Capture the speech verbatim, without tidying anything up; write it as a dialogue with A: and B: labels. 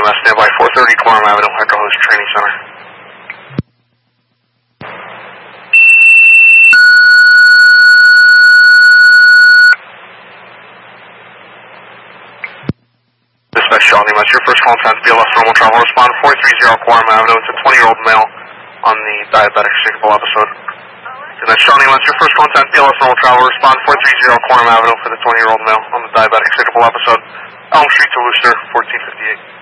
A: S, standby four thirty Quorum Avenue, Echo Host Training Center. Dispatch Charlie, that's your first call time, B L S normal travel, respond four three zero Quorum Avenue, it's a twenty-year-old male on the diabetic signal episode. Dispatch Charlie, that's your first contact, B L S normal travel, respond four three zero Quorum Avenue for the twenty-year-old male on the diabetic signal episode. Elm Street to Worcester, fourteen fifty-eight.